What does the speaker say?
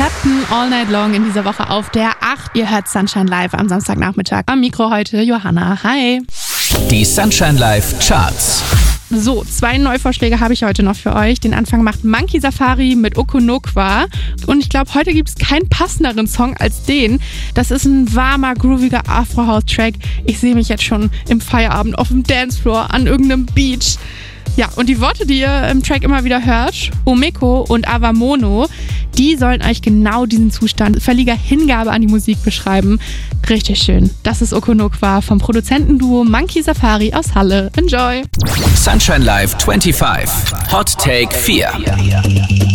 Clapton All Night Long in dieser Woche auf der 8. Ihr hört Sunshine Live am Samstagnachmittag. Am Mikro heute Johanna. Hi. Die Sunshine Live Charts. So, 2 Neuvorschläge habe ich heute noch für euch. Den Anfang macht Monkey Safari mit Okonokwa. Und ich glaube, heute gibt es keinen passenderen Song als den. Das ist ein warmer, grooviger Afro-House-Track. Ich sehe mich jetzt schon im Feierabend auf dem Dancefloor an irgendeinem Beach. Ja, und die Worte, die ihr im Track immer wieder hört, Omeko und Awamono, die sollen euch genau diesen Zustand völliger Hingabe an die Musik beschreiben. Richtig schön. Das ist Okonokwa vom Produzentenduo Monkey Safari aus Halle. Enjoy! Sunshine Live 25. Hot Take 4.